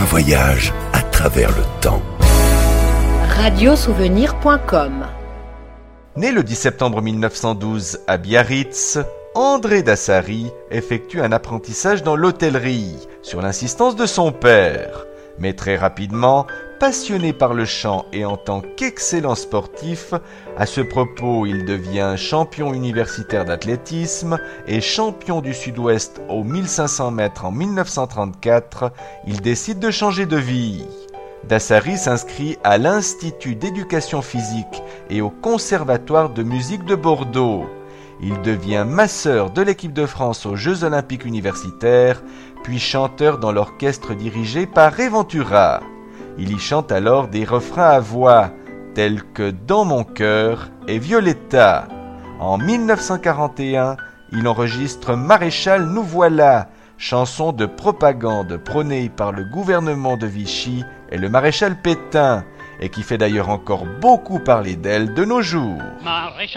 voyage à travers le temps. Radiosouvenir.com. Né le 10 septembre 1912 à Biarritz, André Dassary effectue un apprentissage dans l'hôtellerie, sur l'insistance de son père. Mais très rapidement, passionné par le chant et en tant qu'excellent sportif, à ce propos il devient champion universitaire d'athlétisme et champion du Sud-Ouest aux 1500 mètres en 1934, il décide de changer de vie. Dassary s'inscrit à l'Institut d'éducation physique et au Conservatoire de musique de Bordeaux. Il devient masseur de l'équipe de France aux Jeux olympiques universitaires, puis chanteur dans l'orchestre dirigé par Ray Ventura. Il y chante alors des refrains à voix, tels que « Dans mon cœur » et « Violetta ». En 1941, il enregistre « Maréchal, nous voilà », chanson de propagande prônée par le gouvernement de Vichy et le maréchal Pétain, et qui fait d'ailleurs encore beaucoup parler d'elle de nos jours. Maréchal